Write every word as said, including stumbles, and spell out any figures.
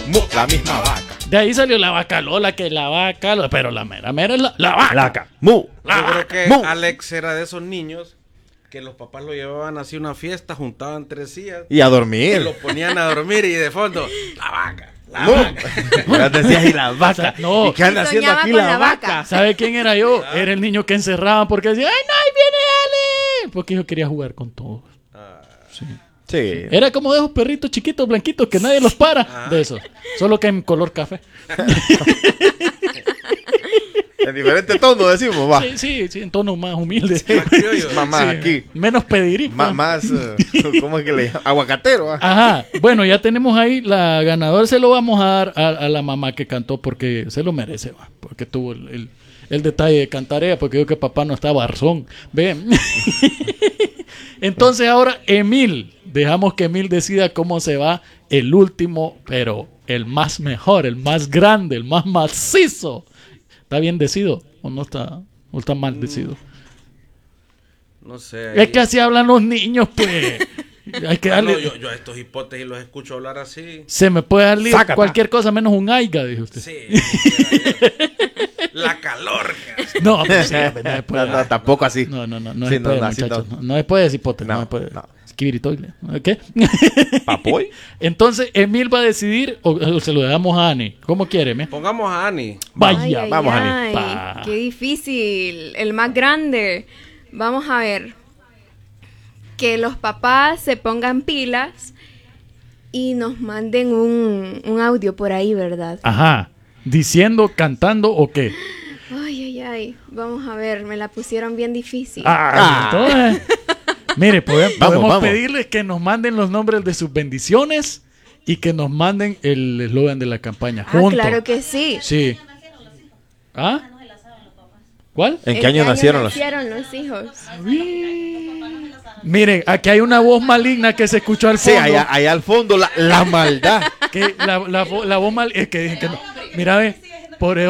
mu, la misma vaca. De ahí salió la vaca Lola, que la vaca Lola, pero la mera mera es la, la vaca. La vaca, mu. La Yo creo vaca, que mu. Alex era de esos niños que los papás lo llevaban así a una fiesta, juntaban tres sillas Y a y dormir. lo ponían a dormir y de fondo, la vaca, la Mu. vaca. Ya decías, y la vaca. No. ¿Y qué anda Y haciendo soñaba aquí con la, la vaca? vaca. ¿Sabe quién era yo? Era el niño que encerraban porque decía, ¡ay, no, ahí viene Ale! Porque yo quería jugar con todos. Sí. Era como de esos perritos chiquitos, blanquitos, que nadie los para. De esos. Solo que en color café. En diferente tono decimos, va. Sí, sí, sí, en tono más humilde. Más criollo. Mamá, Sí, aquí. menos pedirí. Ma- pues. más, eh, ¿cómo es que le llaman? Aguacatero. ah. Ajá, bueno, ya tenemos ahí la ganadora, se lo vamos a dar a, a la mamá que cantó porque se lo merece, va, porque tuvo el, el, el detalle de cantar ella, porque yo que papá no estaba barzón, ven. Entonces ahora Emil, dejamos que Emil decida cómo se va el último, pero el más mejor, el más grande, el más macizo. ¿Está bien decido o no está, o está mal decido? No sé. ahí- Es que así hablan los niños, pues. Hay que Ah, darle... no, yo, yo a estos hipotes y los escucho hablar así. Se me puede dar li- Sácata. cualquier cosa menos un aiga, dijo usted. Sí. quisiera yo. La calor. No, pues sí, no se puede. No, no, tampoco así. No, no, no, no Sí, se puede, no, así muchachos. no. No, no se puede decir pote, no, No, se puede. no. Esquibiritoile, ¿qué? ¿Papoy? Entonces, Emil va a decidir o, o se lo dejamos a Ani. ¿Cómo quiere, me? Pongamos a Ani. Vaya, Ay, ay, vamos, Ani. ay, Pa. qué difícil. El más grande. Vamos a ver. Que los papás se pongan pilas y nos manden un, un audio por ahí, ¿verdad? Ajá. Diciendo, cantando o qué. Ay, ay, ay. Vamos a ver, me la pusieron bien difícil. Ah, entonces, mire, podemos, Vamos, podemos vamos. pedirles que nos manden los nombres de sus bendiciones y que nos manden el eslogan de la campaña. Ah, juntos. claro que sí. Sí. ¿Ah? ¿Cuál? ¿En qué año nacieron los? nacieron los hijos? Miren, aquí hay una voz maligna que se escuchó al Sí, fondo. allá, allá al fondo, la, la maldad. Que la, la, vo- la voz mal es que dicen que no. Mira, ve, por